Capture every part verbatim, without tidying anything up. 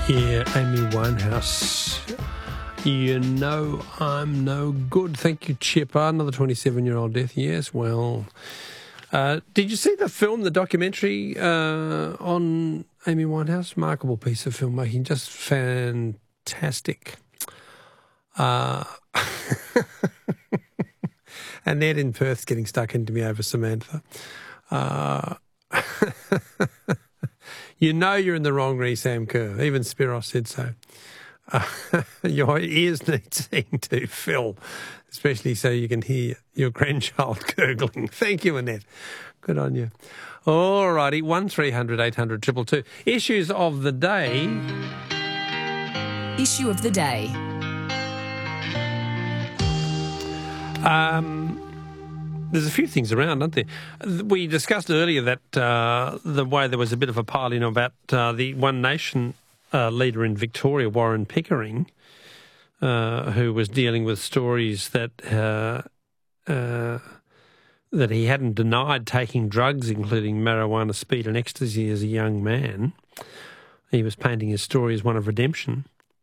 Yeah, Amy Winehouse. You know I'm no good. Thank you, Chipper. Another twenty-seven-year-old death. Yes, well... Uh, did you see the film, the documentary uh, on Amy Winehouse? Remarkable piece of filmmaking. Just fantastic. Uh, and Ned in Perth's getting stuck into me over Samantha. Uh, you know you're in the wrong, re Sam Kerr. Even Spiros said so. Uh, your ears need seeing to, Phil, especially so you can hear your grandchild gurgling. Thank you, Annette. Good on you. All righty, one three hundred eight hundred two two two. Issues of the day. Issue of the day. Um, there's a few things around, aren't there? We discussed earlier that uh, the way there was a bit of a pile-in about uh, the One Nation Uh, leader in Victoria, Warren Pickering, uh, who was dealing with stories that uh, uh, that he hadn't denied taking drugs, including marijuana, speed and ecstasy as a young man. He was painting his story as one of redemption.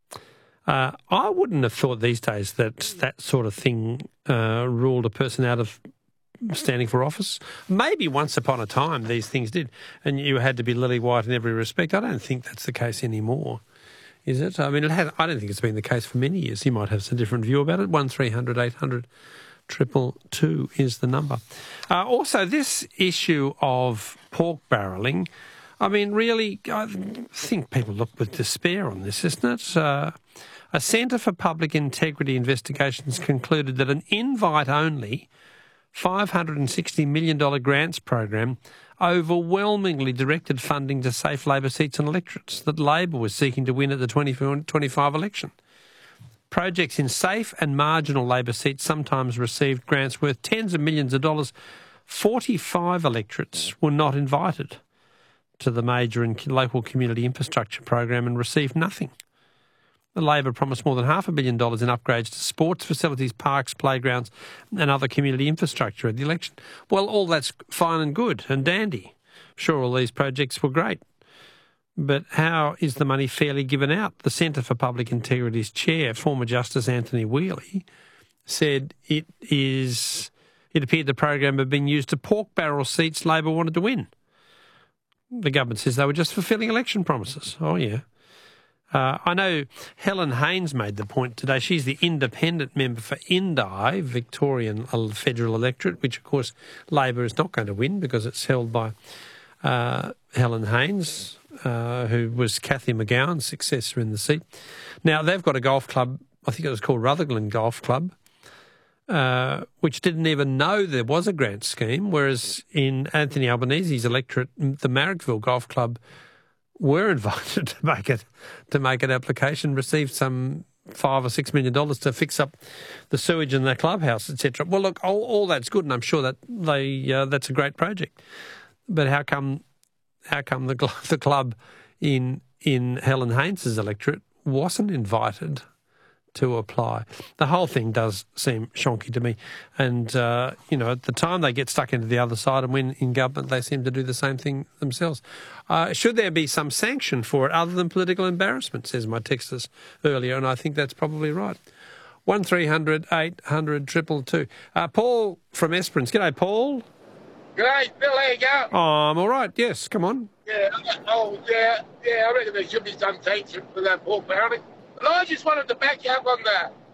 Uh, I wouldn't have thought these days that that sort of thing uh, ruled a person out of standing for office. Maybe once upon a time these things did, and you had to be lily white in every respect. I don't think that's the case anymore, is it? I mean, it has, I don't think it's been the case for many years. You might have some different view about it. One three hundred eight hundred triple two is the number. Uh, also, this issue of pork barrelling, I mean, really, I think people look with despair on this, isn't it? Uh, a Centre for Public Integrity Investigations concluded that an invite-only five hundred sixty million dollars grants program overwhelmingly directed funding to safe Labor seats and electorates that Labor was seeking to win at the twenty twenty-five election. Projects in safe and marginal Labor seats sometimes received grants worth tens of millions of dollars. forty-five electorates were not invited to the major and local community infrastructure program and received nothing. The Labor promised more than half a billion dollars in upgrades to sports facilities, parks, playgrounds and other community infrastructure at the election. Well, all that's fine and good and dandy. Sure, all these projects were great. But how is the money fairly given out? The Centre for Public Integrity's chair, former Justice Anthony Whealy, said it is. It appeared the program had been used to pork barrel seats Labor wanted to win. The government says they were just fulfilling election promises. Oh, yeah. Uh, I know Helen Haynes made the point today. She's the independent member for Indi, Victorian Federal Electorate, which, of course, Labor is not going to win because it's held by uh, Helen Haynes, uh, who was Cathy McGowan's successor in the seat. Now, they've got a golf club, I think it was called Rutherglen Golf Club, uh, which didn't even know there was a grant scheme, whereas in Anthony Albanese's electorate, the Marrickville Golf Club were invited to make it to make an application, received some five or six million dollars to fix up the sewage in their clubhouse, et cetera. Well, look, all, all that's good, and I'm sure that they uh, that's a great project. But how come how come the the club in in Helen Haynes's electorate wasn't invited to apply? The whole thing does seem shonky to me. And, uh, you know, at the time they get stuck into the other side and when in government they seem to do the same thing themselves. Uh, should there be some sanction for it other than political embarrassment, says my texters earlier, and I think that's probably right. one three hundred eight hundred two two two. Uh, Paul from Esperance. G'day, Paul. G'day, Bill, how you going? Oh, I'm all right, yes, come on. Yeah, oh, yeah, yeah, I reckon there should be some sanction for that pork barrelling. But I just wanted to back you up on the